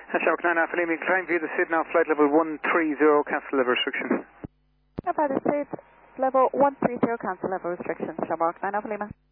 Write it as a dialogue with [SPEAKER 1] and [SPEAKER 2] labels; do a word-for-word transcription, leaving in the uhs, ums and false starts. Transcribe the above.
[SPEAKER 1] Shamrock nine Alpha Lima, climb view the S I D now, flight level one three zero, cancel level restriction.
[SPEAKER 2] About the S I D, level one three zero, cancel level restriction, Shamrock nine Alpha Lima.